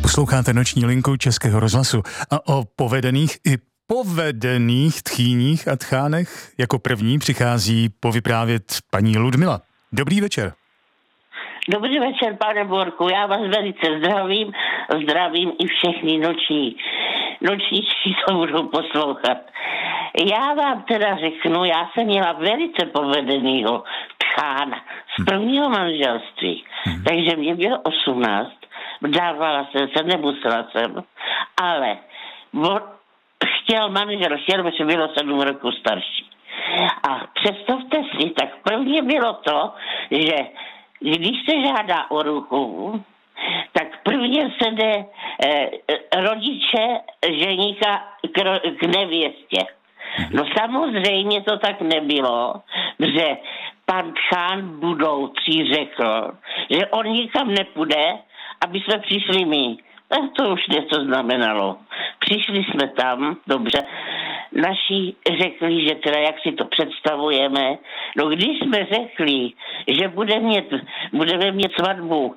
Posloucháte Noční linku Českého rozhlasu a o povedených i povedených tchýních a tchánech jako první přichází povyprávět paní Ludmila. Dobrý večer. Dobrý večer, pane Borku, já vás velice zdravím i všechny nočníčky, co budou poslouchat. Já vám teda řeknu, já jsem měla velice povedenýho tchána z prvního manželství, takže mě bylo 18, dávala jsem se, nemusela jsem, ale chtěl, protože bylo 7 roku starší. A představte si, tak prvně bylo to, že když se žádá o ruku, tak prvně se jde rodiče ženíka k nevěstě. No samozřejmě to tak nebylo, že pan tchán budoucí řekl, že on nikam nepůjde, aby jsme přišli my. To už něco znamenalo. Přišli jsme tam, dobře, naši řekli, že teda jak si to představujeme. No když jsme řekli, že budeme mít svatbu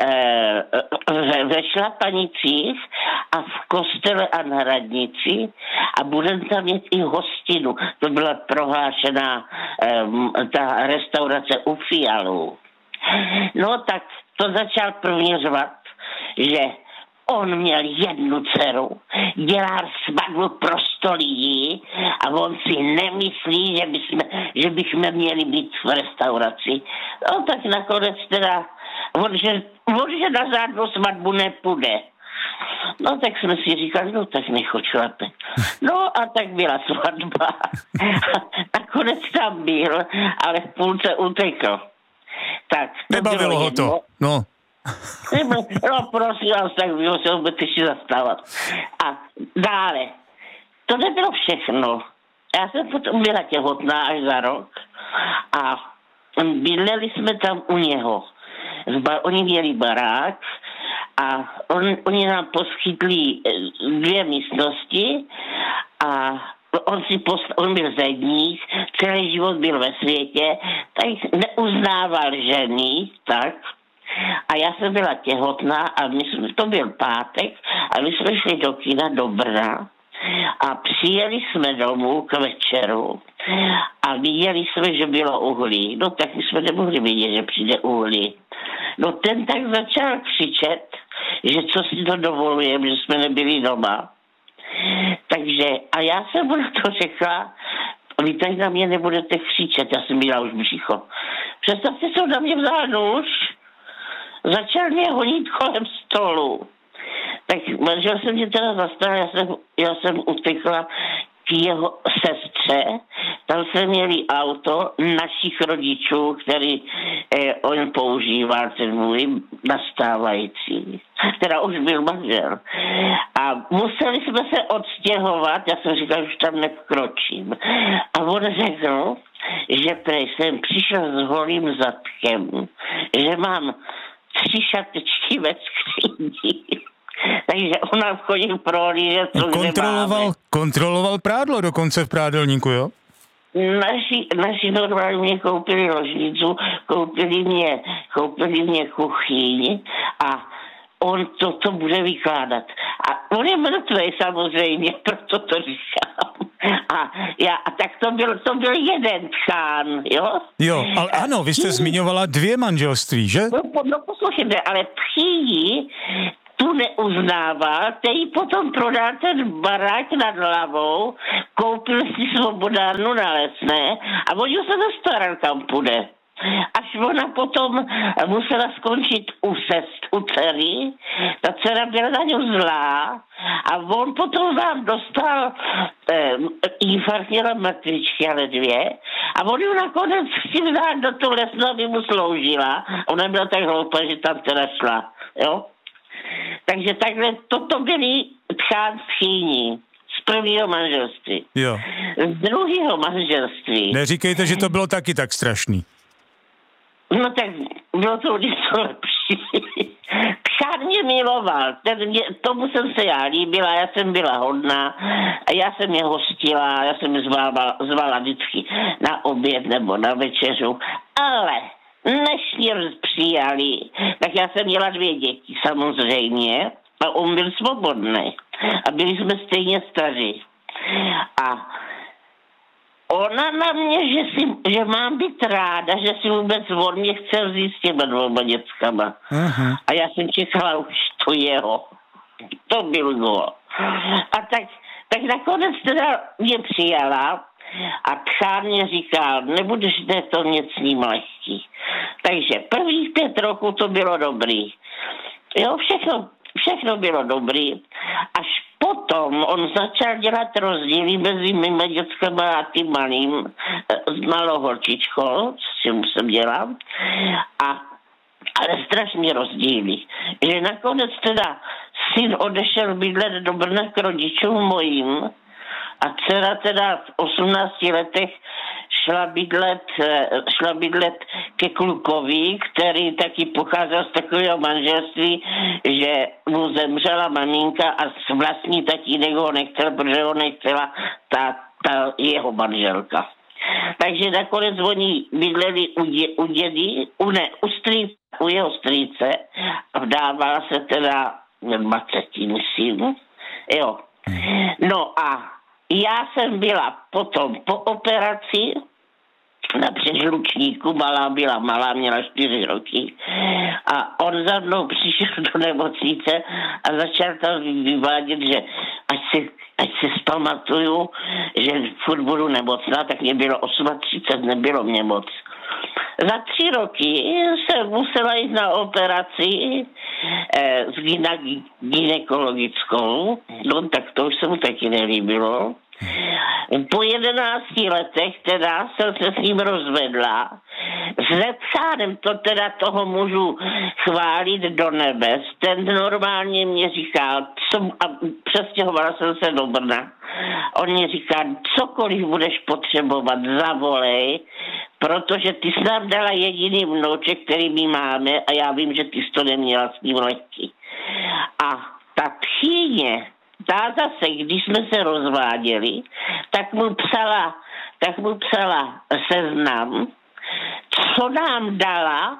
ve Šlapanicích a v kostele a na radnici a budeme tam mít i hostinu. To byla prohlášená ta restaurace u Fialů. No tak to začal prvně řvat, že on měl jednu dceru, dělá svatbu pro 100 lidí a on si nemyslí, že bychom měli být v restauraci. No tak nakonec teda, on že na žádnou svatbu nepůjde. No tak jsme si říkali, no tak nechoď chlape. No a tak byla svatba. Nakonec tam byl, ale v půlce utekl. Tak, nebavilo ho to, no. No prosím vás, tak se vůbec ještě zastávat. A dále, to nebylo všechno. Já jsem potom byla těhotná až za rok a bydleli jsme tam u něho. Oni měli barák a oni nám poskytli 2 místnosti a on byl zedník, celý život byl ve světě, tak neuznával ženy, tak. A já jsem byla těhotná a to byl pátek a my jsme šli do kina do Brna a přijeli jsme domů k večeru a viděli jsme, že bylo uhlí. No tak my jsme nemohli vidět, že přijde uhlí. No ten tak začal křičet, že co si to dovolujeme, že jsme nebyli doma. Takže, a já jsem mu na to řekla, vy tady na mě nebudete křičet, já jsem měla už břicho. Představte se, on na mě vzal nůž, začal mě honit kolem stolu. Tak manžel jsem mě teda zastal, já jsem utekla k jeho sestře. Tam jsme měli auto našich rodičů, který on používal, ten můj nastávající. Teda už byl manžel. A museli jsme se odstěhovat, já jsem říkal, že už tam nevkročím. A on řekl, že prej jsem přišel s holým zadkem, že mám 3 šatečky ve skříni. Takže ona chodil prohlížet, co kontroloval prádlo dokonce v prádelníku, jo? Naši normálně koupili ložnicu, koupili mě kuchyň a on to bude vykládat. A on je mrtvej samozřejmě, proto to říkám. A tak to byl jeden tchán, jo? Jo, ale ano, vy jste zmiňovala 2 manželství, že? No poslouchejte, ale tchýni tu neuznával, který potom prodal ten barák nad hlavou, koupil si svobodárnu na Lesné a on se zastaral, kam půjde. Až ona potom musela skončit u dcery, ta dcera byla na něj zlá a on potom vám dostal infarkt, měla mrtvičky, ale 2 a on ji nakonec si vzal do toho Lesna, aby mu sloužila. Ona byla tak hloupá, že tam teda šla, jo. Takže takhle toto byli tchýni z prvního manželství. Jo. Z druhého manželství. Neříkejte, že to bylo taky tak strašný. No tak bylo to něco lepší. Tchán mě miloval, tomu jsem se já líbila, já jsem byla hodná, já jsem je hostila, já jsem je zvala vždycky na oběd nebo na večeřu, ale než mě přijali, tak já jsem měla 2 děti samozřejmě A on byl svobodný. A byli jsme stejně staří. A ona na mě, že mám být ráda, že si vůbec on mě chce vzít s těma 2 dětskama. Uh-huh. A já jsem čekala už to jeho. To byl go. A tak nakonec teda mě přijala a tchán mě říkal, nebudeš to nic s ním lehký. Takže prvních 5 roků to bylo dobrý. Jo, všechno bylo dobrý. Až potom on začal dělat rozdíly mezi mými dětskama a tím malým, s malou holčičkou, s čím jsem dělal. Ale strašně rozdíly. Že nakonec teda syn odešel bydlet do Brna k rodičům mojím a dcera teda v 18 letech šla bydlet ke klukovi, který taky pocházel z takového manželství, že mu zemřela maminka a s vlastní tatínek ho nechtěl, protože ho nechtěla ta jeho manželka. Takže nakonec oni bydleli u dědy, u jeho strýce a vdávala se teda 20, myslím. Jo. No a já jsem byla potom po operaci na předžlučníku, byla malá, měla 4 roky a on za mnou přišel do nemocnice a začal tam vyvádět, že ať si zpamatuju, že furt budu nemocná, tak mě bylo 38, nebylo mě moc. Za 3 roky jsem musela jít na operaci s gynekologickou, no tak to už se mu taky nelíbilo. Po 11 letech teda jsem se s ním rozvedla. S Zetchánem to teda toho můžu chválit do nebes. Ten normálně mě říkal, a přestěhovala jsem se do Brna. On mě říká, cokoliv budeš potřebovat, zavolej, protože ty jsi nám dala jediný vnouček, který my máme a já vím, že ty jsi to neměla s ním lehký. A ta tchýně, ta zase, když jsme se rozváděli, tak mu psala seznam, co nám dala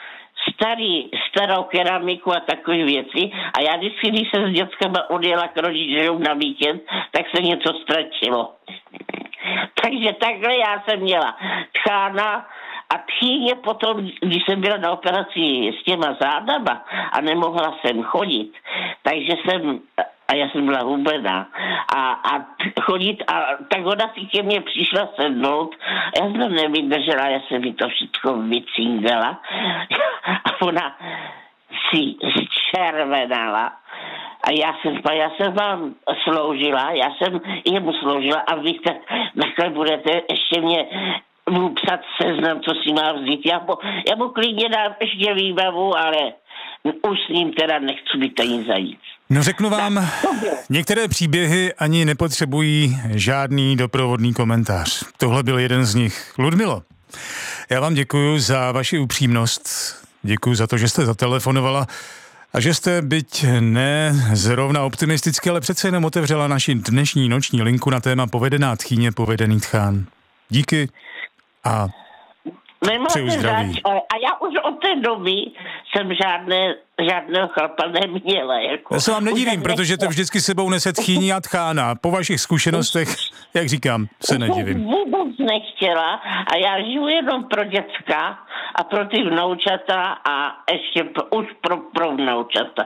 starou keramiku a takové věci. A já vždycky, když jsem s dětskama odjela k rodičům na víkend, tak se něco ztratilo. Takže takhle já jsem měla tchána a tchýně potom, když jsem byla na operaci s těma zádama a nemohla jsem chodit, takže a já jsem byla hubená a chodit a tak ona si ke mně přišla sednout a já jsem nevydržela, já jsem mi to všechno vycingala a ona si zčervenala a já jsem vám sloužila, já jsem jemu sloužila a vy takhle budete ještě mě mu psat seznam, co si má vzít. Já mu klidně dám ještě výbavu, ale už s ním teda nechci být ani zajít. No řeknu vám, některé příběhy ani nepotřebují žádný doprovodný komentář. Tohle byl jeden z nich. Ludmilo, já vám děkuju za vaši upřímnost, děkuju za to, že jste zatelefonovala a že jste, byť ne zrovna optimisticky, ale přece jenom otevřela naši dnešní noční linku na téma povedená tchýně, povedený tchán. Díky a přeju zdraví. A já už od té doby jsem žádného chlapa neměla. Jako. Já se vám nedivím, protože to vždycky sebou nese tchýní a tchána. Po vašich zkušenostech, jak říkám, se nedivím. Vůbec nechtěla a já žiju jenom pro děcka a pro ty vnoučata a ještě už pro vnoučata.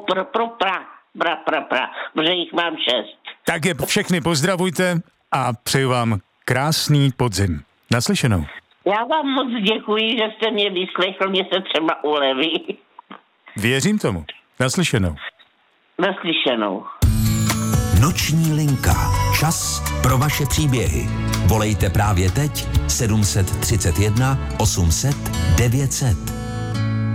Protože jich mám 6. Tak je všechny pozdravujte a přeju vám krásný podzim. Naslyšenou. Já vám moc děkuji, že jste mě vyslechl, mě se třeba uleví. Věřím tomu. Naslyšenou. Naslyšenou. Noční linka. Čas pro vaše příběhy. Volejte právě teď 731 800 900.